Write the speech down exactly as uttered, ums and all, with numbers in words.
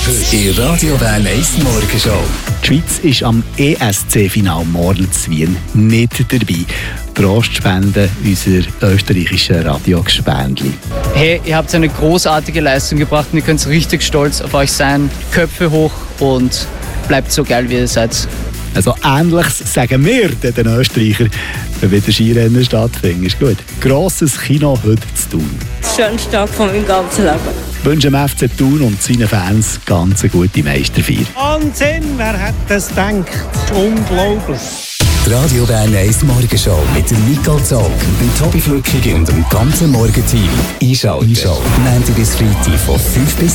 Heute in Radio Bern eins Morgenshow. Die Schweiz ist am E S C-Final morgen zu Wien nicht dabei. Trost spenden unser österreichischen Radiogespändli. Hey, ihr habt eine großartige Leistung gebracht und ihr könnt richtig stolz auf euch sein. Köpfe hoch und bleibt so geil, wie ihr seid. Also Ähnliches sagen wir den Österreichern, wenn wieder Skirennen stattfinden. Ist gut. Grosses Kino heute zu tun. Das schönste Tag von meinem ganzen Leben. Ich wünsche dem F C Thun und seinen Fans ganz eine gute Meisterfeier. Wahnsinn, wer hätte das gedacht? Unglaublich. Die Radio Bern eins Morgenshow mit dem Nicole Zog, dem Tobi Flückig und dem ganzen Morgenteam. Einschalten. Einschalten. Montag bis Freitag von fünf bis